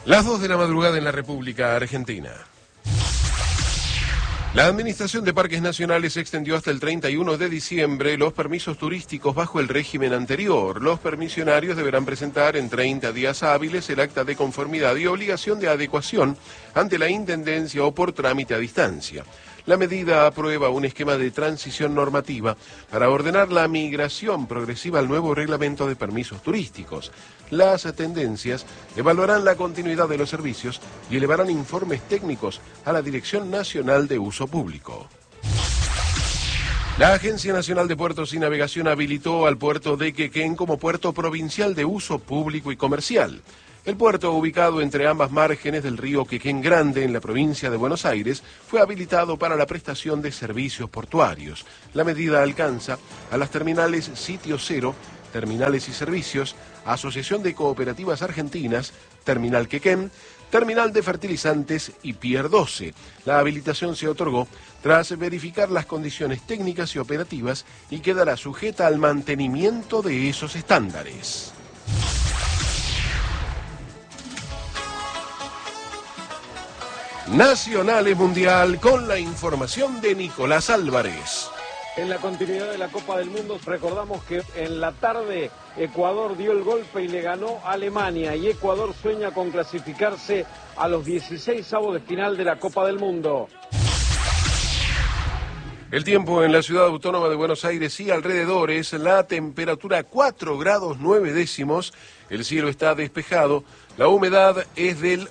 Las 2 de la madrugada en la República Argentina. La Administración de Parques Nacionales extendió hasta el 31 de diciembre los permisos turísticos bajo el régimen anterior. Los permisionarios deberán presentar en 30 días hábiles el acta de conformidad y obligación de adecuación ante la Intendencia o por trámite a distancia. La medida aprueba un esquema de transición normativa para ordenar la migración progresiva al nuevo reglamento de permisos turísticos. Las tendencias evaluarán la continuidad de los servicios y elevarán informes técnicos a la Dirección Nacional de Uso Público. La Agencia Nacional de Puertos y Navegación habilitó al puerto de Quequén como puerto provincial de uso público y comercial. El puerto, ubicado entre ambas márgenes del río Quequén Grande en la provincia de Buenos Aires, fue habilitado para la prestación de servicios portuarios. La medida alcanza a las terminales Sitio Cero, Terminales y Servicios, Asociación de Cooperativas Argentinas, Terminal Quequén, Terminal de Fertilizantes y Pier 12. La habilitación se otorgó tras verificar las condiciones técnicas y operativas y quedará sujeta al mantenimiento de esos estándares. Nacionales Mundial con la información de Nicolás Álvarez. En la continuidad de la Copa del Mundo, recordamos que en la tarde Ecuador dio el golpe y le ganó a Alemania, y Ecuador sueña con clasificarse a los 16avos de final de la Copa del Mundo. El tiempo en la ciudad autónoma de Buenos Aires y alrededores, la temperatura 4 grados 9 décimos, el cielo está despejado, la humedad es del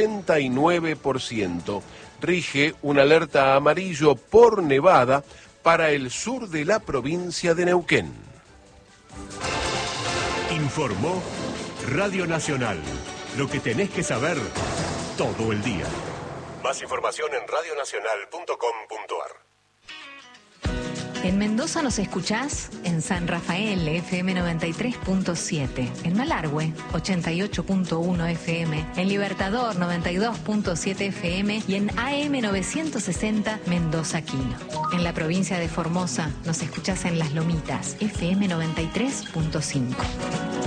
89%. Rige una alerta amarillo por nevada para el sur de la provincia de Neuquén. Informó Radio Nacional. Lo que tenés que saber todo el día. Más información en radionacional.com.ar. En Mendoza nos escuchás en San Rafael, FM 93.7, en Malargüe, 88.1 FM, en Libertador, 92.7 FM y en AM 960, Mendoza Quino. En la provincia de Formosa nos escuchás en Las Lomitas, FM 93.5.